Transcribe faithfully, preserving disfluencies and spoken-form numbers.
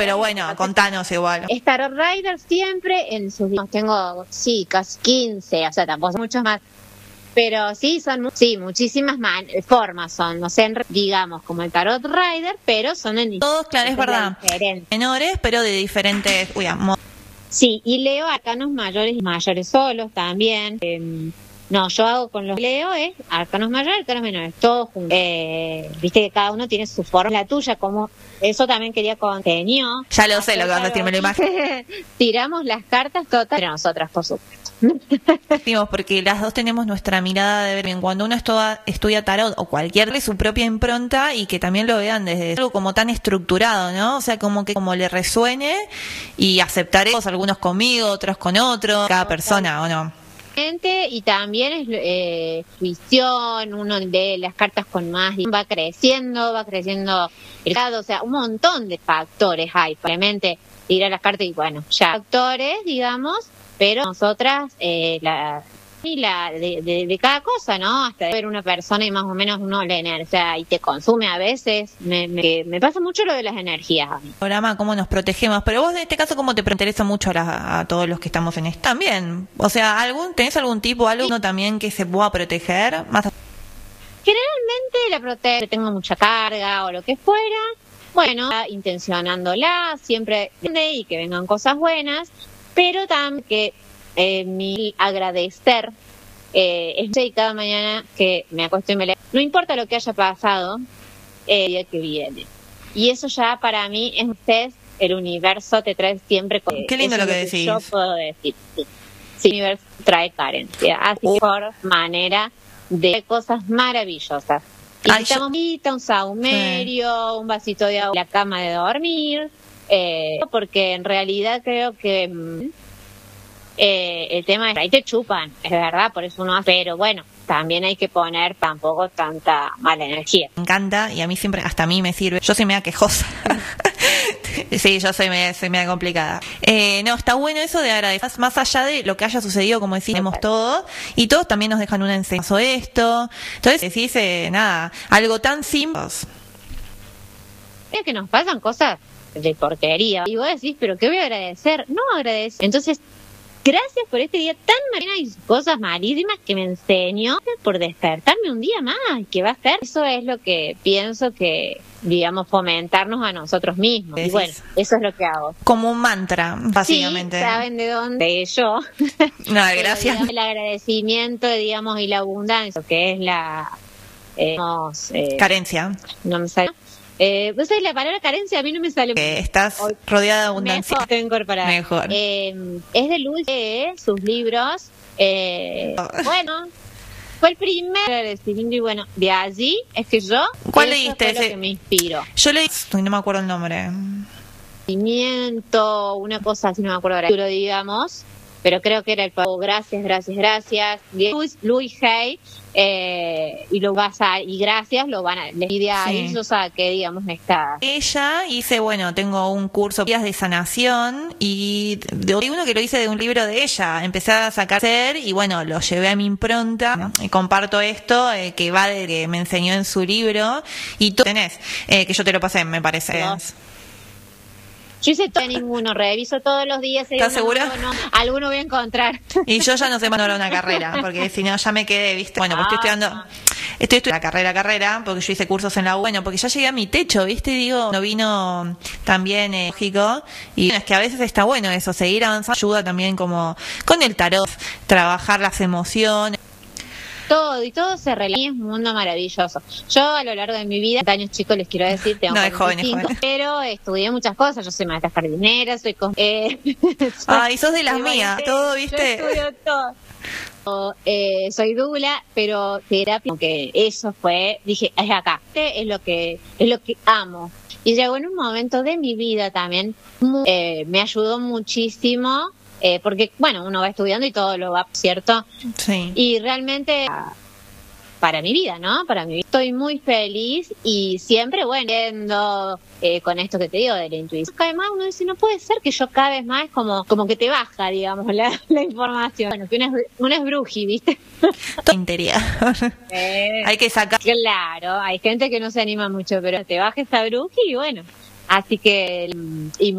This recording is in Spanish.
Pero bueno, contanos igual. Es Tarot Rider siempre en sus... Tengo, sí, casi quince, o sea, tampoco muchos más. Pero sí, son sí, muchísimas man formas son, no sé, digamos, como el Tarot Rider, pero son en todos, claro, es verdad, menores, pero de diferentes... Uy, amor. Sí, y leo arcanos mayores y mayores solos también. Eh, no, yo hago con los leo es arcanos mayores, arcanos menores, todos juntos. Eh, viste que cada uno tiene su forma, la tuya, como eso también quería contenido. Ya lo sé lo que vas a decir, me lo imagino. Tiramos las cartas todas entre nosotras, por supuesto. Porque las dos tenemos nuestra mirada de ver bien. Cuando uno estudia, estudia tarot o cualquier de su propia impronta y que también lo vean desde algo como tan estructurado, ¿no? O sea, como que como le resuene y aceptar eso, algunos conmigo, otros con otros, cada persona, ¿o no? Y también es eh, visión, uno de las cartas con más va creciendo, va creciendo el grado, o sea, un montón de factores hay. Probablemente tirar las cartas y bueno, ya factores, digamos, pero nosotras, eh, la, y la de, de, de cada cosa, ¿no? Hasta ver una persona y más o menos uno le energía, o sea, y te consume a veces. Me, me, me pasa mucho lo de las energías a mí. Programa, cómo nos protegemos, pero vos en este caso, ¿cómo te interesa mucho a, la, a todos los que estamos en esto? También, o sea, algún ¿tenés algún tipo, algo sí. también que se pueda proteger? Más Generalmente la protege, tengo mucha carga o lo que fuera. Bueno, intencionándola, siempre y que vengan cosas buenas. Pero también que eh, mi agradecer eh, es que cada mañana que me acuesto y me leo, no importa lo que haya pasado eh, el día que viene. Y eso ya para mí es usted, el universo te trae siempre cosas. Qué lindo lo que, que decís. Yo puedo decir, sí. Sí, el universo trae carencia. Así uh. por manera de cosas maravillosas. Invitamos Ay, yo... un saumerio, sí. un vasito de agua en la cama de dormir. Eh, porque en realidad creo que eh, el tema es ahí te chupan, es verdad, por eso uno hace, pero bueno, también hay que poner tampoco tanta mala energía. Me encanta y a mí siempre, hasta a mí me sirve, yo soy media quejosa. Sí, yo soy media, soy media complicada. Eh, no, está bueno eso de agradecer, más allá de lo que haya sucedido, como decimos todos, y todos también nos dejan una enseñanza de esto. Entonces decís, eh, nada, algo tan simple. Es que nos pasan cosas de porquería. Y vos decís, ¿pero qué voy a agradecer? No agradecer. Entonces, gracias por este día tan marino y cosas malísimas que me enseñó por despertarme un día más, que va a ser. Eso es lo que pienso que, digamos, fomentarnos a nosotros mismos. Y bueno, eso es lo que hago. Como un mantra, básicamente. Sí, ¿saben de dónde? De yo. No, gracias. Digamos, el agradecimiento, digamos, y la abundancia, que es la... Eh, digamos, eh, carencia. No me sale... Eh, ¿Vos sabés la palabra carencia? A mí no me sale. Eh, estás Hoy, rodeada de abundancia. Mejor, estoy incorporada. Mejor. Eh, es de Luis, eh, sus libros. Eh, oh. Bueno, fue el primer agradecimiento y bueno, de allí es que yo. ¿Cuál leíste? Fue lo que me inspiró. Yo leí, no me acuerdo el nombre. Pimiento, una cosa así, no me acuerdo ahora. Digamos. Pero creo que era el pago. Gracias, gracias, gracias. Luis, Luis Hay, eh, y lo vas a, y gracias, lo van a, les pide a sí. ellos a que, digamos, está. Ella hice, bueno, tengo un curso de sanación y de uno que lo hice de un libro de ella. Empecé a sacar ser y bueno, lo llevé a mi impronta, ¿no? Y comparto esto, eh, que va de que me enseñó en su libro y tú tenés, eh, que yo te lo pasé, me parece. No. Yo hice todo, ninguno, reviso todos los días. ¿Estás segura? No, no, alguno voy a encontrar. Y yo ya no sé mandar una carrera, porque si no ya me quedé, ¿viste? Bueno, pues estoy estudiando, estoy estudiando la carrera, carrera, porque yo hice cursos en la U, bueno, porque ya llegué a mi techo, ¿viste? Digo, no vino también eh, lógico, y bueno, es que a veces está bueno eso, seguir avanzando, ayuda también como con el tarot, trabajar las emociones. Todo, y todo se relaciona, es un mundo maravilloso. Yo a lo largo de mi vida, años chicos les quiero decir, tengo no, es joven, es joven. Pero estudié muchas cosas, yo soy maestra jardinera, soy... Eh, Ay, sos de las mías, bueno, todo, ¿viste? Yo estudio todo. Eh, soy dula, pero terapia, que eso fue, dije, es acá, este es lo que, es lo que amo. Y llegó en un momento de mi vida también, muy, eh, me ayudó muchísimo. Eh, porque, bueno, uno va estudiando y todo lo va, ¿cierto? Sí. Y realmente, para mi vida, ¿no? Para mi vida. Estoy muy feliz y siempre, bueno, viendo eh, con esto que te digo de la intuición. Además, uno dice, no puede ser que yo cada vez más, como como que te baja, digamos, la, la información. Bueno, que una es, una es bruji, ¿viste? Interior. Eh, hay que sacar. Claro, hay gente que no se anima mucho, pero te baja esta bruji y bueno. Así que, y